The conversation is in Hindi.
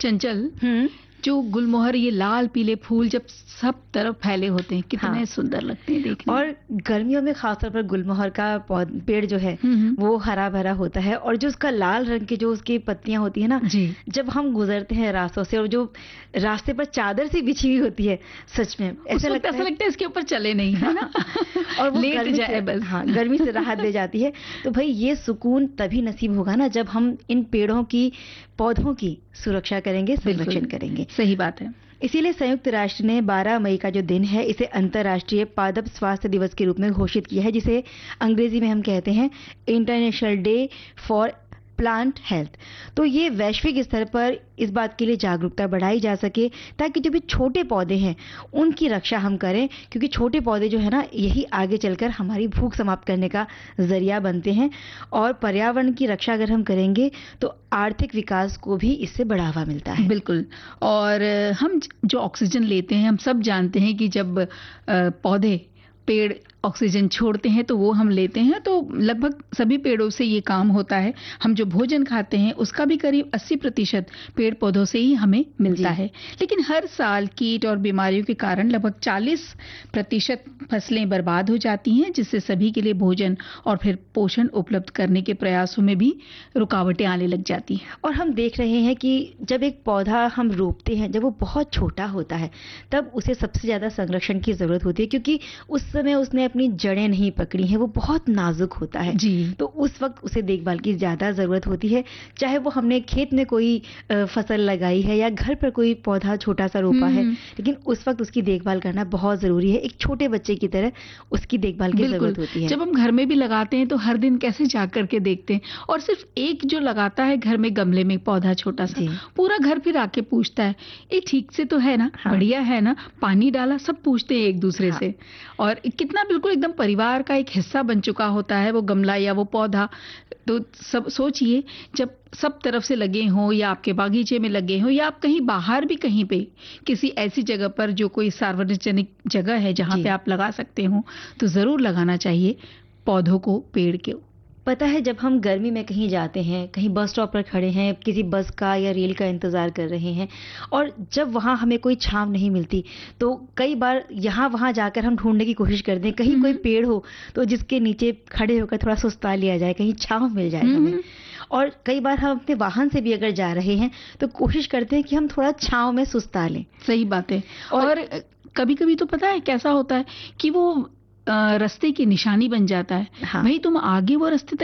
चंचल, हम्म। जो गुलमोहर ये लाल पीले फूल जब सब तरफ फैले होते हैं कितने हाँ। सुंदर लगते हैं देखने में। और गर्मियों में खासतौर पर गुलमोहर का पेड़ जो है हम्म। वो हरा भरा होता है, और जो उसका लाल रंग की जो उसकी पत्तियां होती है ना, जी। जब हम गुजरते हैं रास्तों से और जो रास्ते पर चादर सी बिछी हुई होती है, सच में उस वक्त ऐसा लगता है इसके ऊपर चले नहीं, है ना। और वो लेट गर्मी जाए से, बस। हाँ, गर्मी से राहत दे जाती है। तो भाई ये सुकून तभी नसीब होगा ना जब हम इन पेड़ों की, पौधों की सुरक्षा करेंगे, संरक्षण करेंगे। सही बात है। इसीलिए संयुक्त राष्ट्र ने 12 मई का जो दिन है इसे अंतर्राष्ट्रीय पादप स्वास्थ्य दिवस के रूप में घोषित किया है, जिसे अंग्रेजी में हम कहते हैं international day for plant health. तो ये वैश्विक स्तर पर इस बात के लिए जागरूकता बढ़ाई जा सके ताकि जो भी छोटे पौधे हैं उनकी रक्षा हम करें, क्योंकि छोटे पौधे जो है ना यही आगे चलकर हमारी भूख समाप्त करने का जरिया बनते हैं। और पर्यावरण की रक्षा अगर हम करेंगे तो आर्थिक विकास को भी इससे बढ़ावा मिलता है। बिल्कुल। और हम जो ऑक्सीजन लेते हैं, हम सब जानते हैं कि जब पौधे, पेड़ ऑक्सीजन छोड़ते हैं तो वो हम लेते हैं। तो लगभग सभी पेड़ों से ये काम होता है। हम जो भोजन खाते हैं उसका भी करीब 80% पेड़ पौधों से ही हमें मिलता है। लेकिन हर साल कीट और बीमारियों के कारण लगभग 40% फसलें बर्बाद हो जाती हैं, जिससे सभी के लिए भोजन और फिर पोषण उपलब्ध करने के प्रयासों में भी रुकावटें आने लग जाती हैं। और हम देख रहे हैं कि जब एक पौधा हम रोपते हैं, जब वो बहुत छोटा होता है, तब उसे सबसे ज्यादा संरक्षण की जरूरत होती है, क्योंकि उस समय उसने अपनी जड़ें नहीं पकड़ी हैं, वो बहुत नाजुक होता है। जी। तो उस वक्त उसे देखभाल की ज्यादा जरूरत होती है। चाहे वो हमने खेत में कोई फसल लगाई है या घर पर कोई पौधा छोटा सा रोपा है, लेकिन उस वक्त उसकी देखभाल करना बहुत जरूरी है। एक छोटे बच्चे की तरह उसकी देखभाल की जरूरत होती है। जब हम घर में भी लगाते हैं तो हर दिन कैसे जा करके देखते हैं, और सिर्फ एक जो लगाता है घर में गमले में पौधा छोटा सा, पूरा घर फिर आके पूछता है ये ठीक से तो है ना, बढ़िया है ना, पानी डाला, सब पूछते हैं एक दूसरे से। और कितना बिल्कुल एकदम परिवार का एक हिस्सा बन चुका होता है वो गमला या वो पौधा। तो सब सोचिए, जब सब तरफ से लगे हों या आपके बागीचे में लगे हों या आप कहीं बाहर भी कहीं पे किसी ऐसी जगह पर जो कोई सार्वजनिक जगह है जहां पे आप लगा सकते हो, तो जरूर लगाना चाहिए पौधों को, पेड़ के। पता है, जब हम गर्मी में कहीं जाते हैं, कहीं बस स्टॉप पर खड़े हैं, किसी बस का या रेल का इंतजार कर रहे हैं, और जब वहां हमें कोई छांव नहीं मिलती, तो कई बार यहाँ वहां जाकर हम ढूंढने की कोशिश करते हैं कहीं कोई पेड़ हो तो जिसके नीचे खड़े होकर थोड़ा सुस्ता लिया जाए, कहीं छांव मिल जाए हमें। और कई बार हम अपने वाहन से भी अगर जा रहे हैं तो कोशिश करते हैं कि हम थोड़ा छांव में सुस्ता लें। सही बात है। और कभी कभी तो पता है कैसा होता है कि वो रास्ते की निशानी बन जाता है। भाई तुम आगे वो रास्ते तक